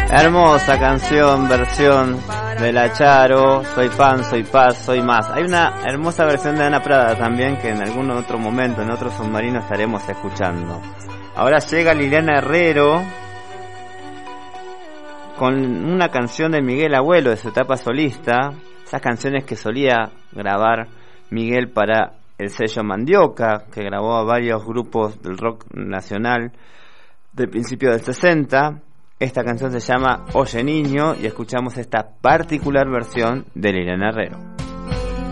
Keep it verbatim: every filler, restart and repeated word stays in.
Hermosa canción, versión de la Charo, Soy Pan, Soy Paz, Soy Más. Hay una hermosa versión de Ana Prada también que en algún otro momento, en otro submarino estaremos escuchando. Ahora llega Liliana Herrero con una canción de Miguel Abuelo de su etapa solista, esas canciones que solía grabar Miguel para el sello Mandioca, que grabó a varios grupos del rock nacional del principio del sesenta. Esta canción se llama Oye Niño y escuchamos esta particular versión de Liliana Herrero.